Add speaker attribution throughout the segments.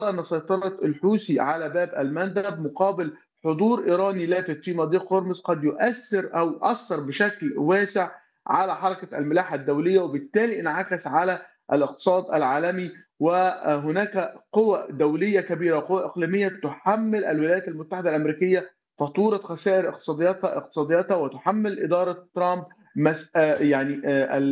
Speaker 1: أن سيطرة الحوثي على باب المندب مقابل حضور إيراني لافت في مضيق هرمز قد يؤثر أو أثر بشكل واسع على حركة الملاحة الدولية، وبالتالي انعكس على الاقتصاد العالمي. وهناك قوى دولية كبيرة وقوى إقليمية تحمل الولايات المتحدة الأمريكية فاتورة خسائر اقتصادياتها، وتحمل إدارة ترامب يعني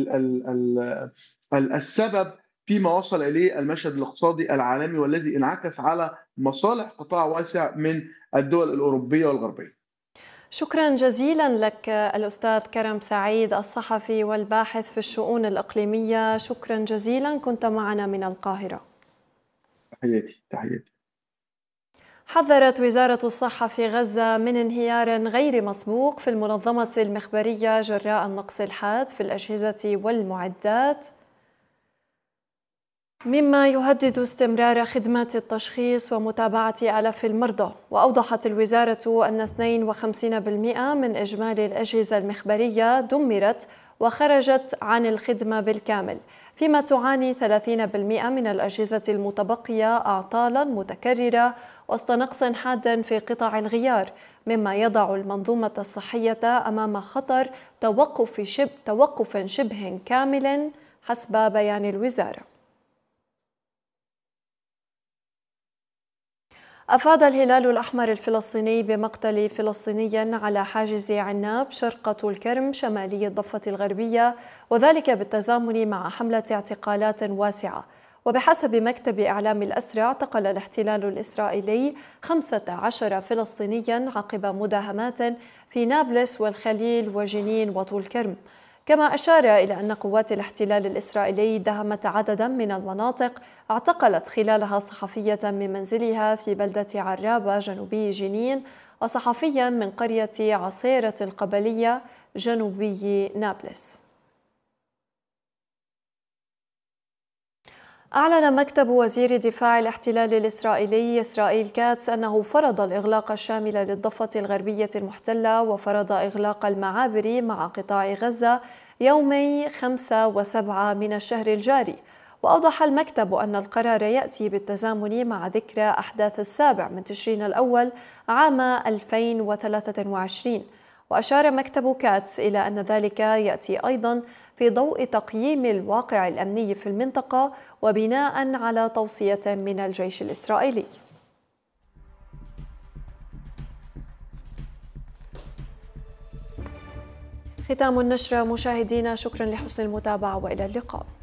Speaker 1: السبب فيما وصل إليه المشهد الاقتصادي العالمي، والذي انعكس على مصالح قطاع واسع من الدول الأوروبية والغربية.
Speaker 2: شكرا جزيلا لك الأستاذ كرم سعيد، الصحفي والباحث في الشؤون الإقليمية. شكرا جزيلا، كنت معنا من القاهرة.
Speaker 1: تحياتي تحياتي.
Speaker 2: حذرت وزارة الصحة في غزة من انهيار غير مسبوق في المنظمة المخبرية جراء النقص الحاد في الأجهزة والمعدات، مما يهدد استمرار خدمات التشخيص ومتابعة آلاف المرضى. وأوضحت الوزارة أن 52% من إجمالي الأجهزة المخبرية دمرت وخرجت عن الخدمة بالكامل، فيما تعاني 30% من الأجهزة المتبقية أعطالا متكررة وسط نقص حاد في قطع الغيار، مما يضع المنظومة الصحية أمام خطر توقف شبه كامل حسب بيان الوزارة. أفاد الهلال الأحمر الفلسطيني بمقتل فلسطيني على حاجز عناب شرق طول كرم شمالي الضفة الغربية، وذلك بالتزامن مع حملة اعتقالات واسعة. وبحسب مكتب إعلام الأسرى، اعتقل الاحتلال الإسرائيلي 15 فلسطينيا عقب مداهمات في نابلس والخليل وجنين وطول كرم. كما أشار إلى أن قوات الاحتلال الإسرائيلي داهمت عددا من المناطق اعتقلت خلالها صحفية من منزلها في بلدة عرابة جنوبي جنين، وصحفيا من قرية عصيرة القبلية جنوبي نابلس. أعلن مكتب وزير دفاع الاحتلال الإسرائيلي إسرائيل كاتس أنه فرض الإغلاق الشامل للضفة الغربية المحتلة، وفرض إغلاق المعابر مع قطاع غزة يومي 5 و7 من الشهر الجاري. وأوضح المكتب أن القرار يأتي بالتزامن مع ذكرى أحداث 7 من تشرين الأول عام 2023. وأشار مكتب كاتس إلى أن ذلك يأتي أيضا في ضوء تقييم الواقع الأمني في المنطقة وبناء على توصية من الجيش الإسرائيلي. ختام النشرة مشاهدينا، شكرا لحسن المتابعة وإلى اللقاء.